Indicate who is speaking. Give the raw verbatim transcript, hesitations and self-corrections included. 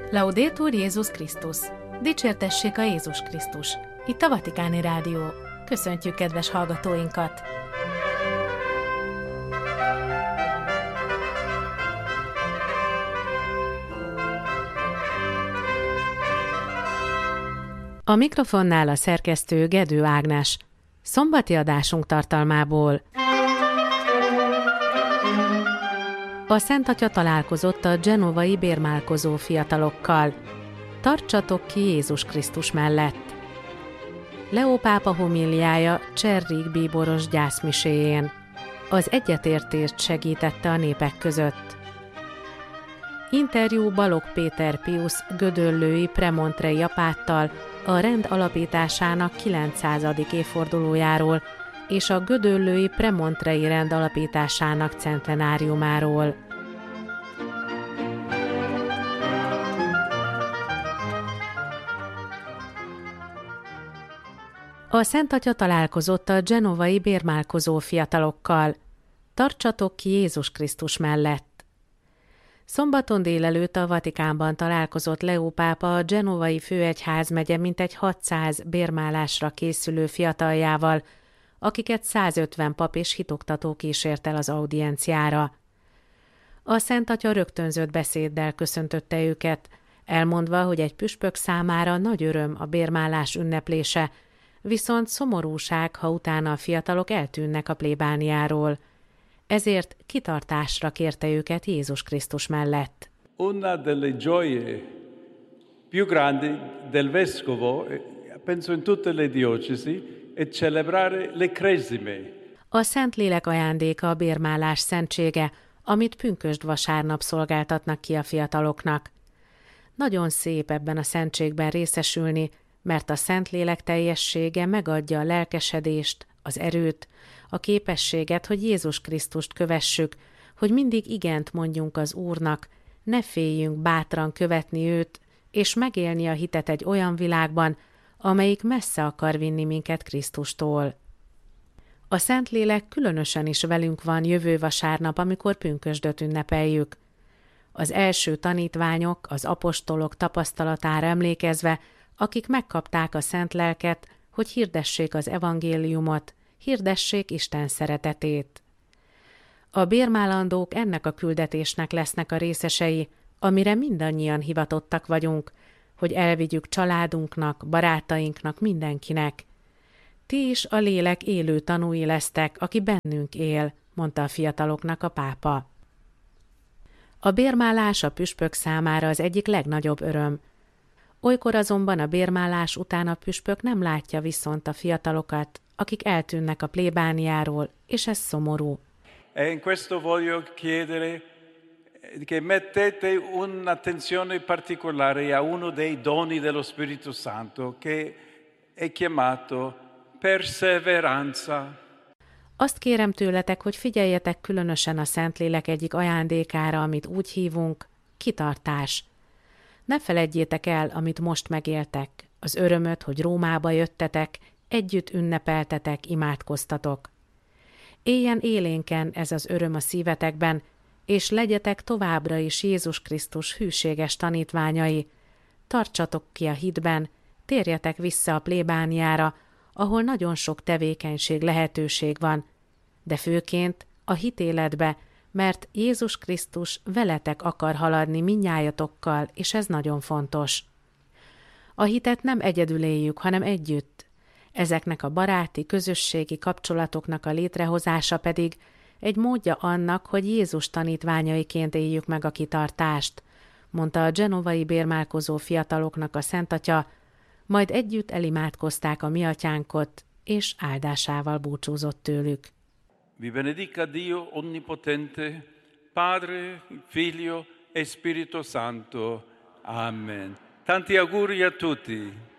Speaker 1: Laudetur Jézus Krisztus! Dicsértessék a Jézus Krisztus! Itt a Vatikáni Rádió. Köszöntjük kedves hallgatóinkat! A mikrofonnál a szerkesztő Gedő Ágnes. Szombati adásunk tartalmából. A Szent Atya találkozott a genovai bérmálkozó fiatalokkal. Tartsatok ki Jézus Krisztus mellett. Leó pápa homíliája Cserrig bíboros gyászmiséjén. Az egyetértést segítette a népek között. Interjú Balogh Péter Piusz gödöllői premontrei apáttal a rend alapításának kilencszázadik évfordulójáról és a gödöllői premontrei rend alapításának centenáriumáról. A Szent Atya találkozott a genovai bérmálkozó fiatalokkal. Tartsatok ki Jézus Krisztus mellett. Szombaton délelőtt a Vatikánban találkozott Leó pápa a genovai főegyházmegye mintegy hatszáz bérmálásra készülő fiataljával, akiket százötven pap és hitoktató kísért el az audienciára. A Szent Atya rögtönzött beszéddel köszöntötte őket, elmondva, hogy egy püspök számára nagy öröm a bérmálás ünneplése, viszont szomorúság, ha utána a fiatalok eltűnnek a plébániáról. Ezért kitartásra kérte őket Jézus Krisztus mellett.
Speaker 2: Una delle gioie più grandi del vescovo, penso in tutte le diocesi, è celebrare le cresime.
Speaker 1: A Szentlélek ajándéka a bérmálás szentsége, amit pünkösd vasárnap szolgáltatnak ki a fiataloknak. Nagyon szép ebben a szentségben részesülni, mert a Szentlélek teljessége megadja a lelkesedést, az erőt, a képességet, hogy Jézus Krisztust kövessük, hogy mindig igent mondjunk az Úrnak, ne féljünk bátran követni őt, és megélni a hitet egy olyan világban, amelyik messze akar vinni minket Krisztustól. A Szentlélek különösen is velünk van jövő vasárnap, amikor pünkösdöt ünnepeljük. Az első tanítványok, az apostolok tapasztalatára emlékezve, akik megkapták a Szent Lelket, hogy hirdessék az evangéliumot, hirdessék Isten szeretetét. A bérmálandók ennek a küldetésnek lesznek a részesei, amire mindannyian hivatottak vagyunk, hogy elvigyük családunknak, barátainknak, mindenkinek. Ti is a lélek élő tanúi lesztek, aki bennünk él, mondta a fiataloknak a pápa. A bérmálás a püspök számára az egyik legnagyobb öröm. Olykor azonban a bérmálás után a püspök nem látja viszont a fiatalokat, akik eltűnnek a plébániáról, és ez szomorú.
Speaker 2: E in questo voglio chiedere che mettete un'attenzione particolare a uno dei doni dello Spirito Santo, che è chiamato perseveranza.
Speaker 1: Azt kérem tőletek, hogy figyeljetek különösen a Szentlélek egyik ajándékára, amit úgy hívunk, kitartás. Ne feledjétek el, amit most megéltek, az örömöt, hogy Rómába jöttetek, együtt ünnepeltetek, imádkoztatok. Éljen élénken ez az öröm a szívetekben, és legyetek továbbra is Jézus Krisztus hűséges tanítványai. Tartsatok ki a hitben, térjetek vissza a plébániára, ahol nagyon sok tevékenység, lehetőség van, de főként a hitéletbe, mert Jézus Krisztus veletek akar haladni mindnyájatokkal, és ez nagyon fontos. A hitet nem egyedül éljük, hanem együtt. Ezeknek a baráti, közösségi kapcsolatoknak a létrehozása pedig egy módja annak, hogy Jézus tanítványaiként éljük meg a kitartást, mondta a genovai bérmálkozó fiataloknak a Szent Atya, majd együtt elimádkozták a mi atyánkot, és áldásával búcsúzott tőlük.
Speaker 2: Vi benedica Dio Onnipotente, Padre, Figlio e Spirito Santo. Amen. Tanti auguri a tutti.